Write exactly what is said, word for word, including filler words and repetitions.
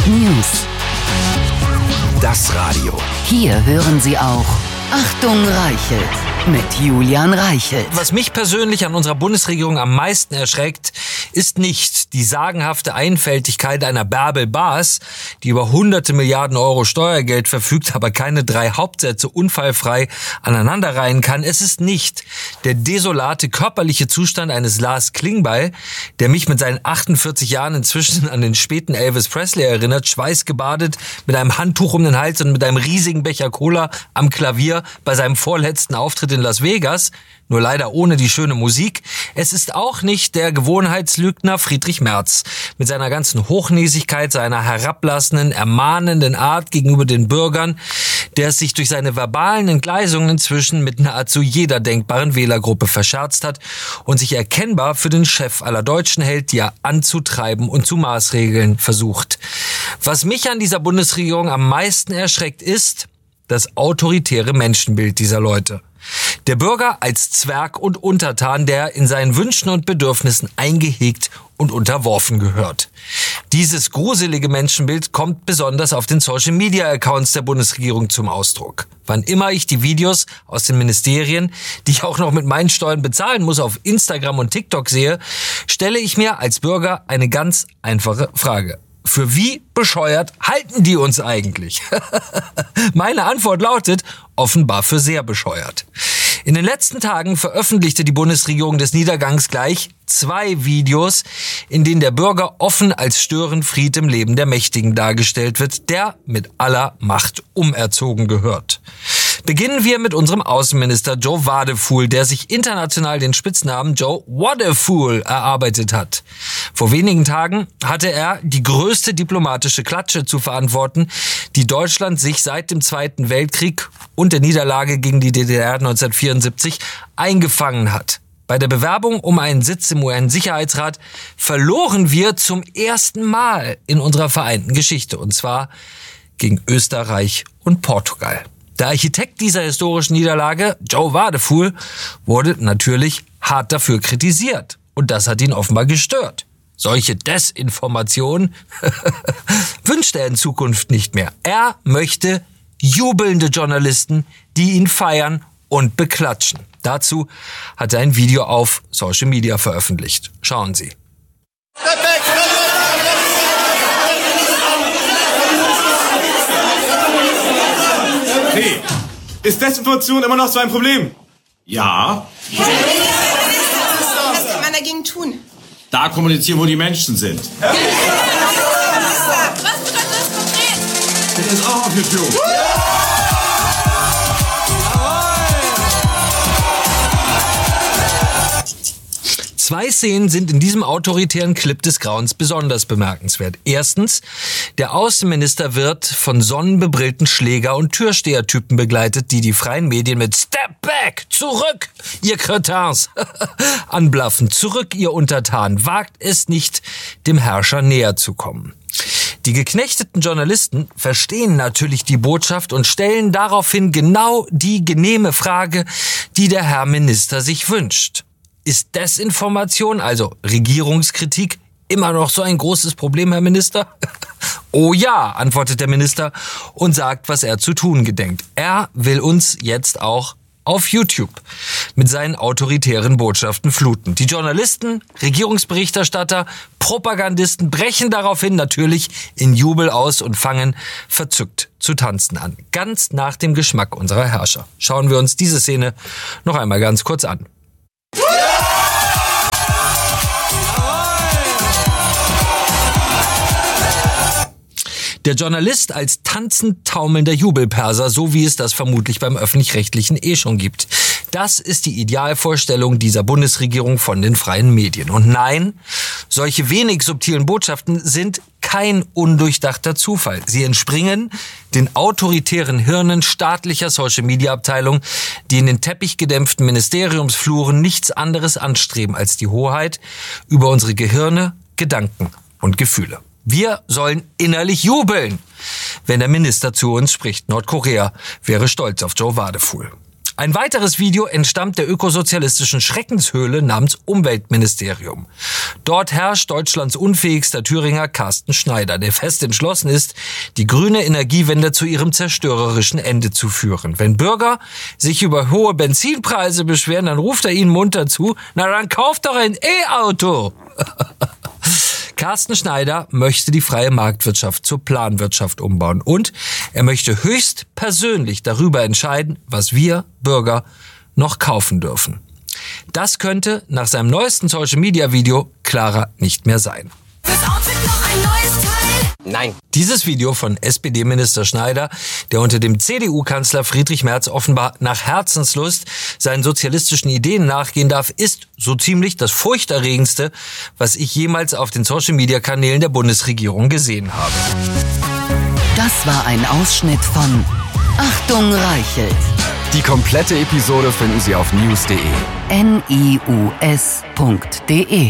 News. Das Radio. Hier hören Sie auch Achtung Reichelt mit Julian Reichelt. Was mich persönlich an unserer Bundesregierung am meisten erschreckt, ist nicht die sagenhafte Einfältigkeit einer Bärbel Baas, die über hunderte Milliarden Euro Steuergeld verfügt, aber keine drei Hauptsätze unfallfrei aneinanderreihen kann. Es ist nicht der desolate körperliche Zustand eines Lars Klingbeil, der mich mit seinen achtundvierzig Jahren inzwischen an den späten Elvis Presley erinnert, schweißgebadet, mit einem Handtuch um den Hals und mit einem riesigen Becher Cola am Klavier bei seinem vorletzten Auftritt in Las Vegas, nur leider ohne die schöne Musik. Es ist auch nicht der Gewohnheitslügner Friedrich Merz mit seiner ganzen Hochnäsigkeit, seiner herablassenden, ermahnenden Art gegenüber den Bürgern, der es sich durch seine verbalen Entgleisungen inzwischen mit nahezu jeder denkbaren Wählergruppe verscherzt hat und sich erkennbar für den Chef aller Deutschen hält, die er anzutreiben und zu maßregeln versucht. Was mich an dieser Bundesregierung am meisten erschreckt, ist das autoritäre Menschenbild dieser Leute. Der Bürger als Zwerg und Untertan, der in seinen Wünschen und Bedürfnissen eingehegt und unterworfen gehört. Dieses gruselige Menschenbild kommt besonders auf den Social-Media-Accounts der Bundesregierung zum Ausdruck. Wann immer ich die Videos aus den Ministerien, die ich auch noch mit meinen Steuern bezahlen muss, auf Instagram und TikTok sehe, stelle ich mir als Bürger eine ganz einfache Frage. Für wie bescheuert halten die uns eigentlich? Meine Antwort lautet, offenbar für sehr bescheuert. In den letzten Tagen veröffentlichte die Bundesregierung des Niedergangs gleich zwei Videos, in denen der Bürger offen als Störenfried im Leben der Mächtigen dargestellt wird, der mit aller Macht umerzogen gehört. Beginnen wir mit unserem Außenminister Joe Wadefuhl, der sich international den Spitznamen Joe Wadefool erarbeitet hat. Vor wenigen Tagen hatte er die größte diplomatische Klatsche zu verantworten, die Deutschland sich seit dem Zweiten Weltkrieg und der Niederlage gegen die D D R neunzehnhundertvierundsiebzig eingefangen hat. Bei der Bewerbung um einen Sitz im U N-Sicherheitsrat verloren wir zum ersten Mal in unserer vereinten Geschichte, und zwar gegen Österreich und Portugal. Der Architekt dieser historischen Niederlage, Joe Wadefuhl, wurde natürlich hart dafür kritisiert. Und das hat ihn offenbar gestört. Solche Desinformation wünscht er in Zukunft nicht mehr. Er möchte jubelnde Journalisten, die ihn feiern und beklatschen. Dazu hat er ein Video auf Social Media veröffentlicht. Schauen Sie. Hey, ist Desinformation immer noch so ein Problem? Ja. Was kann man dagegen tun? Da kommunizieren, wo die Menschen sind. Was bedeutet das konkret? Das ist auch auf YouTube. Zwei Szenen sind in diesem autoritären Clip des Grauens besonders bemerkenswert. Erstens, der Außenminister wird von sonnenbebrillten Schläger- und Türstehertypen begleitet, die die freien Medien mit Step back, zurück, ihr Cretins, anblaffen. Zurück, ihr Untertan, wagt es nicht, dem Herrscher näher zu kommen. Die geknechteten Journalisten verstehen natürlich die Botschaft und stellen daraufhin genau die genehme Frage, die der Herr Minister sich wünscht. Ist Desinformation, also Regierungskritik, immer noch so ein großes Problem, Herr Minister? Oh ja, antwortet der Minister und sagt, was er zu tun gedenkt. Er will uns jetzt auch auf YouTube mit seinen autoritären Botschaften fluten. Die Journalisten, Regierungsberichterstatter, Propagandisten brechen daraufhin natürlich in Jubel aus und fangen verzückt zu tanzen an. Ganz nach dem Geschmack unserer Herrscher. Schauen wir uns diese Szene noch einmal ganz kurz an. Der Journalist als tanzend taumelnder Jubelperser, so wie es das vermutlich beim Öffentlich-Rechtlichen eh schon gibt. Das ist die Idealvorstellung dieser Bundesregierung von den freien Medien. Und nein, solche wenig subtilen Botschaften sind kein undurchdachter Zufall. Sie entspringen den autoritären Hirnen staatlicher Social-Media-Abteilungen, die in den teppichgedämpften Ministeriumsfluren nichts anderes anstreben als die Hoheit über unsere Gehirne, Gedanken und Gefühle. Wir sollen innerlich jubeln, wenn der Minister zu uns spricht. Nordkorea wäre stolz auf Joe Wadefuhl. Ein weiteres Video entstammt der ökosozialistischen Schreckenshöhle namens Umweltministerium. Dort herrscht Deutschlands unfähigster Thüringer Carsten Schneider, der fest entschlossen ist, die grüne Energiewende zu ihrem zerstörerischen Ende zu führen. Wenn Bürger sich über hohe Benzinpreise beschweren, dann ruft er ihnen munter zu, na dann kauft doch ein E-Auto. Carsten Schneider möchte die freie Marktwirtschaft zur Planwirtschaft umbauen und er möchte höchst persönlich darüber entscheiden, was wir Bürger noch kaufen dürfen. Das könnte nach seinem neuesten Social-Media-Video klarer nicht mehr sein. Fürs Outfit noch ein neues Teil. Nein. Dieses Video von S P D-Minister Schneider, der unter dem C D U-Kanzler Friedrich Merz offenbar nach Herzenslust seinen sozialistischen Ideen nachgehen darf, ist so ziemlich das furchterregendste, was ich jemals auf den Social-Media-Kanälen der Bundesregierung gesehen habe. Das war ein Ausschnitt von Achtung Reichelt. Die komplette Episode finden Sie auf news punkt de. N I U S punkt de